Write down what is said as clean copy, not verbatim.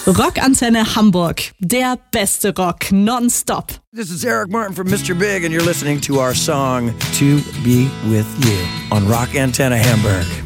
Rockantenne Hamburg. Der beste Rock nonstop. This is Eric Martin from Mr. Big, and you're listening to our song, To Be With You, on Rock Antenna Hamburg.